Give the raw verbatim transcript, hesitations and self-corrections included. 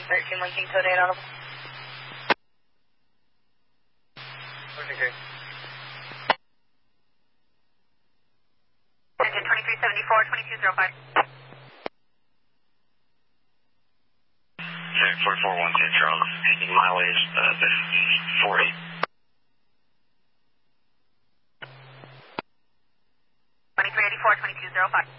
thirteen one King code eight audible. Okay. Engine twenty-three seventy-four, twenty-two oh five. Check four four one ten Charlie. Ending mileage uh, forty. twenty-three eighty-four, twenty-two oh five.